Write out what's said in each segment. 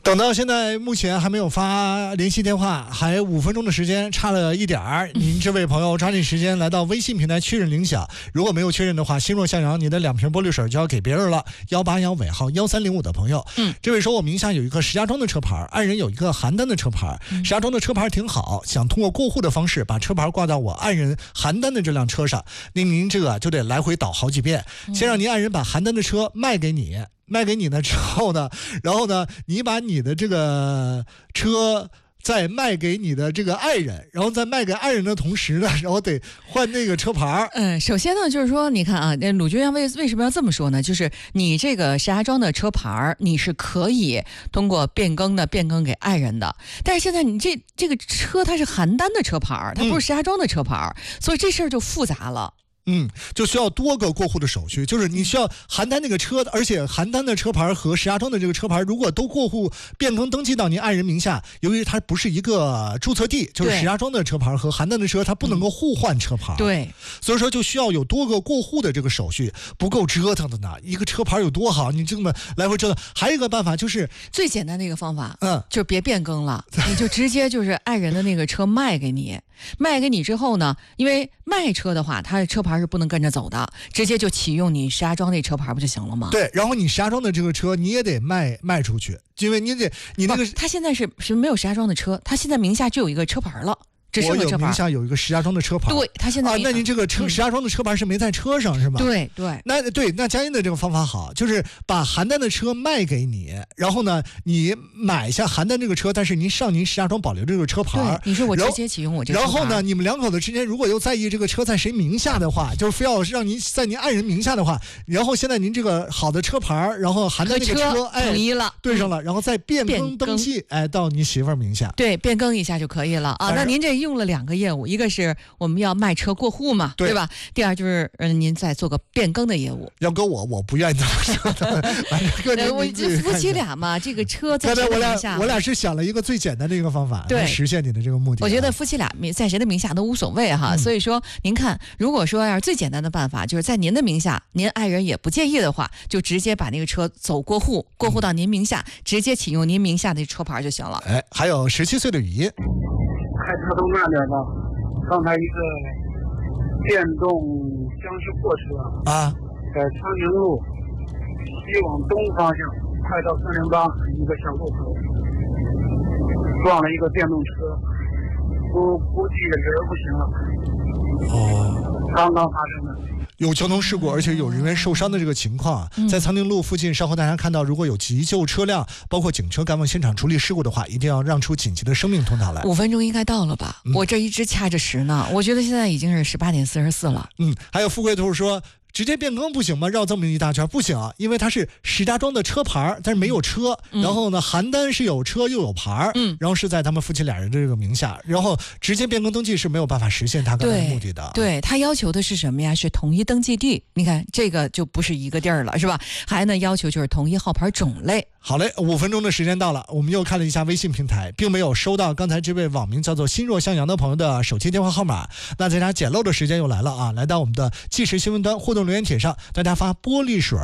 等到现在目前还没有发联系电话，还5分钟的时间，差了一点儿。您这位朋友抓紧时间来到微信平台确认领奖，如果没有确认的话，心若向阳，你的2瓶玻璃水就要给别人了。181尾号1305的朋友，这位说我名下有一个石家庄的车牌，爱人有一个邯郸的车牌，石家庄的车牌挺好，想通过过户的方式把车牌挂到我爱人邯郸的这辆车上，那您这个就得来回倒好几遍，先让您爱人把邯郸的车卖给你呢之后呢，然后呢，你把你的这个车再卖给你的这个爱人，然后在卖给爱人的同时呢，然后得换那个车牌。 首先呢，就是说，你看啊，鲁军阳为什么要这么说呢？就是你这个石家庄的车牌，你是可以通过变更给爱人的，但是现在你这个车它是邯郸的车牌，它不是石家庄的车牌，所以这事儿就复杂了。 就需要多个过户的手续，就是你需要邯郸那个车，而且邯郸的车牌和石家庄的这个车牌如果都过户变更登记到您爱人名下，由于它不是一个注册地，就是石家庄的车牌和邯郸的车它不能够互换车牌， 对， 所以说就需要有多个过户的这个手续，不够折腾的呢。一个车牌有多好，你这么来回折腾。还有一个办法就是最简单的一个方法，就别变更了，你就直接就是爱人的那个车卖给你之后呢，因为卖车的话，他的车牌是不能跟着走的，直接就启用你石家庄那车牌不就行了吗？ 对，然后你石家庄的这个车你也得卖出去，因为你那个他现在是没有石家庄的车，他现在名下就有一个车牌了。 我有名下有一个石家庄的车牌， 对，他现在那您这个石家庄的车牌是没在车上是吧？ 对， 那佳音的这个方法好，就是把邯郸的车卖给你，然后呢，你买下邯郸这个车，但是您石家庄保留这个车牌， 对，你说我直接启用我这个车牌， 然后呢，你们两口子之间如果又在意这个车在谁名下的话，就是非要让您在您爱人名下的话，然后现在您这个好的车牌，然后邯郸那个车统一了， 对上了，然后再变更登记，到你媳妇儿名下， 对，变更一下就可以了啊。那您这用了2个业务，一个是我们要卖车过户嘛，对吧？第二就是您再做个变更的业务。 要搁我不愿意这么说的， 我夫妻俩嘛，这个车在谁的名下？ 我俩是想了一个最简单的一个方法，来实现你的这个目的。 我觉得夫妻俩在谁的名下都无所谓哈。所以说，您看，如果说要是最简单的办法，就是在您的名下，您爱人也不介意的话，就直接把那个车走过户到您名下，直接启用您名下的车牌就行了。 还有17岁的语音。 开车都慢点吧，刚才一个电动厢式货车在昌宁路西往东方向，快到408一个小路口，撞了一个电动车，估计人不行了。刚刚发生的。 有交通事故，而且有人员受伤的这个情况，在昌宁路附近，稍后大家看到，如果有急救车辆，包括警车赶往现场处理事故的话，一定要让出紧急的生命通道来。 5分钟应该到了吧？我这一直掐着时呢，我觉得现在已经是18点44了。 还有富贵兔说，直接变更不行吗？绕这么一大圈不行啊，因为它是石家庄的车牌，但是没有车。然后呢，邯郸是有车又有牌，然后是在他们夫妻俩人的这个名下，然后直接变更登记是没有办法实现他刚才的目的的。 对，他要求的是什么呀？是统一登记地。你看这个就不是一个地儿了，是吧？还呢，要求就是统一号牌种类。 好嘞，5分钟的时间到了，我们又看了一下微信平台，并没有收到刚才这位网名叫做心若向阳的朋友的手机电话号码。那大家捡漏的时间又来了啊！来到我们的即时新闻端互动留言帖上，大家发玻璃水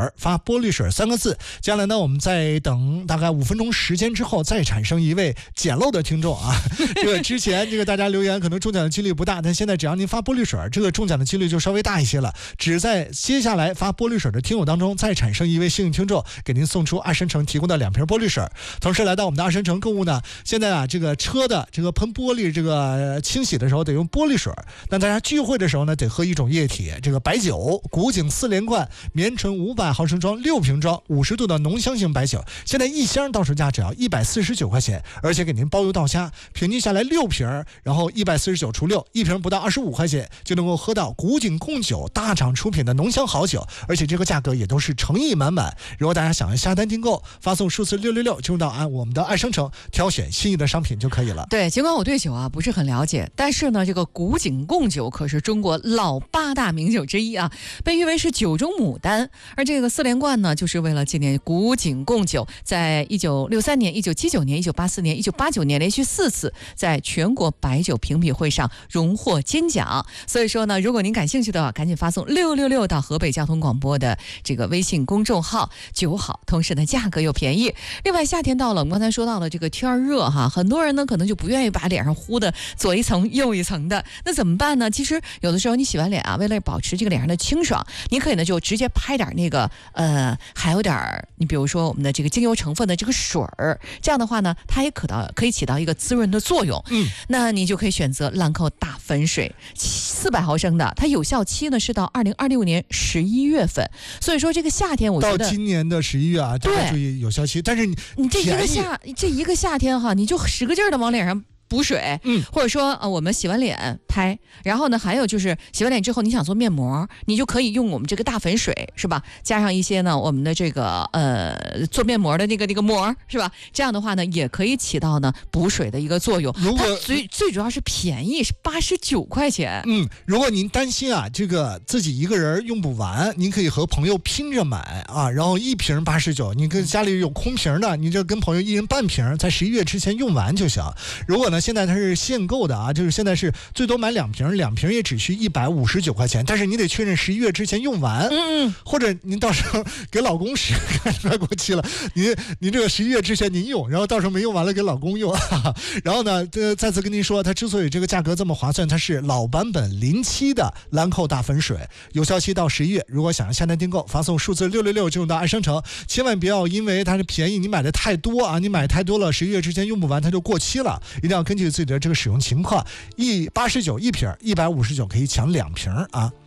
3个字。接下来呢，我们再等大概5分钟时间之后，再产生一位捡漏的听众啊。这个之前这个大家留言可能中奖的几率不大，但现在只要您发玻璃水，这个中奖的几率就稍微大一些了。只在接下来发玻璃水的听友当中，再产生一位幸运听众，给您送出爱申城提供的2瓶玻璃水。同时来到我们的爱申城购物呢，现在这个车的这个喷玻璃这个清洗的时候得用玻璃水，那大家聚会的时候呢，得喝一种液体，这个白酒古井4连冠绵醇500毫升装6瓶装50度的浓香型白酒，现在一箱到手价只要149块钱，而且给您包邮到家，平均下来6瓶，然后149除6，一瓶不到25块钱就能够喝到古井贡酒大厂出品的浓香好酒，而且这个价格也都是诚意满满。如果大家想要下单订购，发送数字666进入到我们的爱商城，挑选心仪的商品就可以了。 对，尽管我对酒不是很了解，但是呢，这个古井贡酒可是中国老8大名酒之一啊，被被誉为是酒中牡丹。而这个4连冠呢，就是为了纪念古井贡酒在1963年、1979年、1984年、1989年连续4次在全国白酒评比会上荣获金奖。所以说呢，如果您感兴趣的话，赶紧发送666到河北交通广播的这个微信公众号，酒好，同时呢价格又便宜。另外夏天到了，我们刚才说到了这个天热哈，很多人呢可能就不愿意把脸上糊的左一层右一层的，那怎么办呢？其实有的时候你洗完脸啊，为了保持这个脸上的清爽，你可以呢就直接拍点那个还有点你比如说我们的这个精油成分的这个水儿，这样的话呢，它也可以起到一个滋润的作用。那你就可以选择兰蔻大粉水400毫升的，它有效期呢是到2026年11月份。所以说这个夏天我觉得到今年的11月啊，大家注意有效期。但是你这一个夏天哈，你就使个劲儿的往脸上补水，或者说我们洗完脸拍，然后呢还有就是洗完脸之后你想做面膜，你就可以用我们这个大粉水是吧，加上一些呢我们的这个做面膜的那个膜是吧，这样的话呢也可以起到呢补水的一个作用。它最主要是便宜，是89块钱。 如果您担心啊这个自己一个人用不完，您可以和朋友拼着买啊，然后一瓶89，你跟家里有空瓶的，你就跟朋友一人半瓶，在11月之前用完就行。如果呢现在它是限购的啊，就是现在是最多买2瓶也只需159块钱，但是你得确认11月之前用完。或者您到时候给老公使，看出来过期了，您这个11月之前您用，然后到时候没用完了给老公用。然后呢再次跟您说，它之所以这个价格这么划算，它是老版本07的兰蔻大粉水，有效期到11月。如果想要下单订购，发送数字666进入到爱商城，千万不要因为它是便宜，你买的太多啊，你买太多了，11月之前用不完它就过期了。一定要根据自己的这个使用情况，89一瓶，159可以抢2瓶啊。